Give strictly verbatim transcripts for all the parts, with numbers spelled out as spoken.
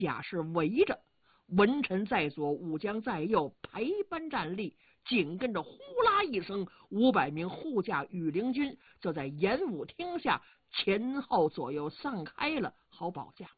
甲士围着，文臣在左，武将在右，排班站立。紧跟着呼啦一声，五百名护驾羽林军就在演武厅下前后左右散开了，好保驾。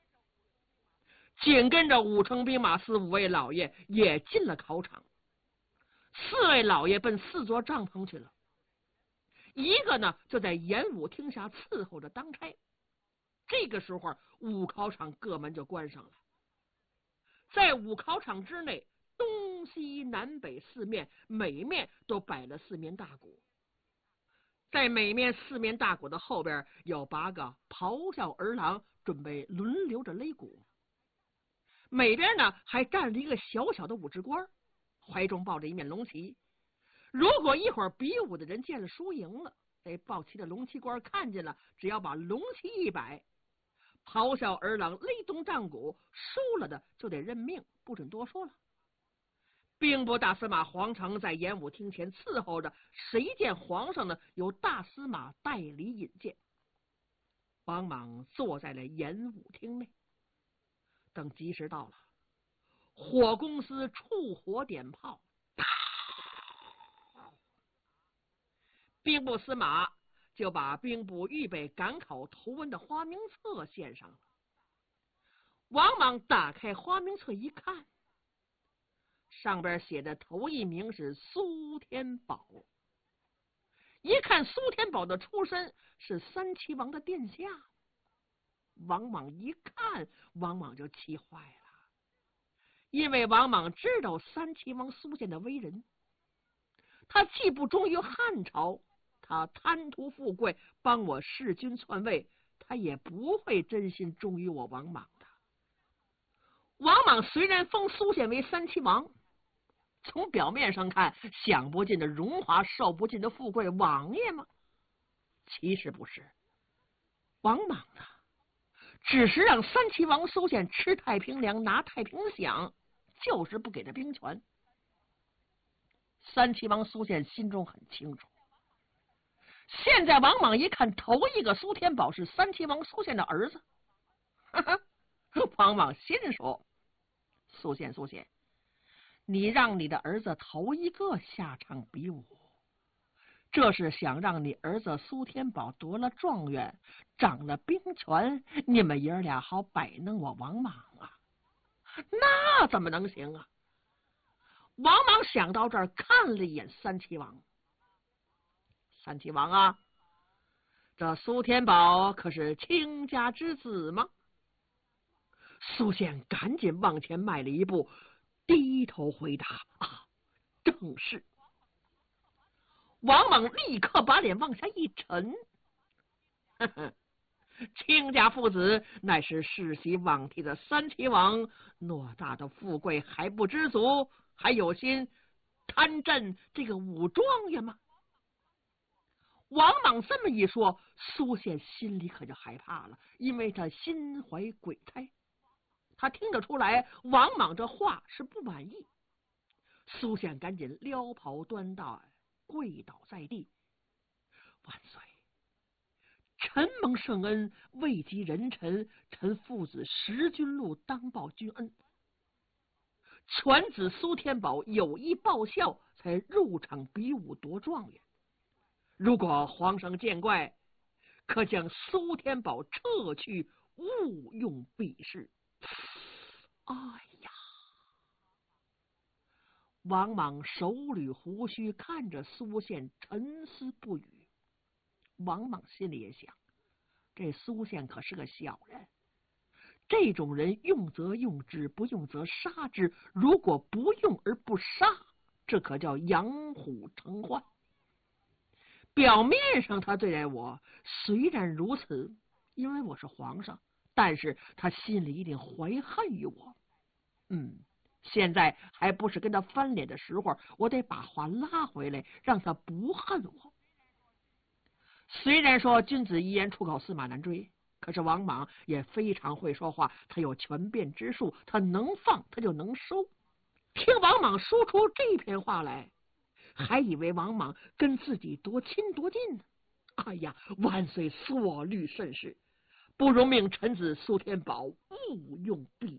紧跟着五城兵马司五位老爷也进了考场，四位老爷奔四座帐篷去了，一个呢就在演武厅下伺候着当差。这个时候武考场各门就关上了，在武考场之内，东西南北四面每面都摆了四面大鼓，在每面四面大鼓的后边有八个咆哮儿郎准备轮流着擂鼓，每边呢还站着一个小小的武职官，怀中抱着一面龙旗。如果一会儿比武的人见了输赢了，这抱旗的龙旗官看见了，只要把龙旗一摆，咆哮儿郎擂动战鼓，输了的就得认命，不准多说了。兵部大司马黄成在演武厅前伺候着，谁见皇上呢？由大司马代理引荐。王莽坐在了演武厅内，等吉时到了，火公司触火点炮，兵部司马就把兵部预备赶考图文的花名册献上了。王莽打开花名册一看，上边写的头一名是苏天宝。一看苏天宝的出身是三齐王的殿下，王莽一看，王莽就气坏了，因为王莽知道三齐王苏宪的为人，他既不忠于汉朝，他贪图富贵，帮我弑君篡位，他也不会真心忠于我王莽的。王莽虽然封苏宪为三齐王，从表面上看，享不尽的荣华，受不尽的富贵，王爷吗？其实不是，王莽呢，只是让三齐王苏宪吃太平粮，拿太平饷，就是不给他兵权。三齐王苏宪心中很清楚，现在王莽一看头一个苏天宝是三齐王苏宪的儿子，哈哈，王莽心说：苏宪，苏宪，你让你的儿子头一个下场比武，这是想让你儿子苏天宝夺了状元，掌了兵权，你们爷俩好摆弄我王莽啊？那怎么能行啊？王莽想到这儿，看了一眼三齐王，三齐王啊，这苏天宝可是卿家之子吗？苏宪赶紧往前迈了一步，低头回答：啊，正是。王莽立刻把脸往下一沉，呵呵，卿家父子乃是世袭罔替的三齐王，偌大的富贵还不知足，还有心贪朕这个武状元吗？王莽这么一说，苏宪心里可就害怕了，因为他心怀鬼胎，他听得出来王莽这话是不满意。苏宪赶紧撩袍端大，跪倒在地：万岁，臣蒙圣恩，位极人臣，臣父子识君禄，当报君恩。犬子苏天宝有意报效，才入场比武夺状元。如果皇上见怪，可将苏天宝撤去，勿用比试。哎呀！王莽手捋胡须，看着苏宪，沉思不语。王莽心里也想，这苏宪可是个小人，这种人用则用之，不用则杀之。如果不用而不杀，这可叫养虎成患。表面上他对待我虽然如此，因为我是皇上，但是他心里一定怀恨于我。嗯，现在还不是跟他翻脸的时候，我得把话拉回来，让他不恨我。虽然说君子一言，出口驷马难追，可是王莽也非常会说话，他有权变之术，他能放他就能收。听王莽说出这篇话来，还以为王莽跟自己多亲多近呢。哎呀，万岁所虑甚是，不如命臣子苏天宝勿用比